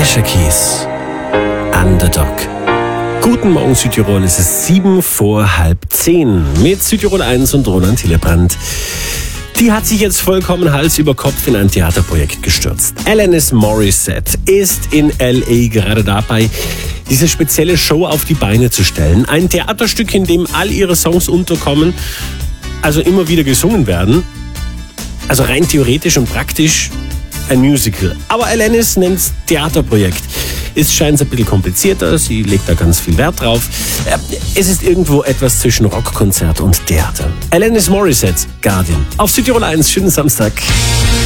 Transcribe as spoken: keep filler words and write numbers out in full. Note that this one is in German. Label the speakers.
Speaker 1: Alicia Keys, Underdog. Guten Morgen Südtirol, es ist sieben vor halb zehn mit Südtirol eins und Roland Hillebrand. Die hat sich jetzt vollkommen Hals über Kopf in ein Theaterprojekt gestürzt. Alanis Morissette ist in L A gerade dabei, diese spezielle Show auf die Beine zu stellen. Ein Theaterstück, in dem all ihre Songs unterkommen, also immer wieder gesungen werden. Also rein theoretisch und praktisch ein Musical. Aber Alanis nennt es Theaterprojekt. Es scheint ein bisschen komplizierter, sie legt da ganz viel Wert drauf. Es ist irgendwo etwas zwischen Rockkonzert und Theater. Alanis Morissette, Guardian. Auf Südtirol eins, schönen Samstag.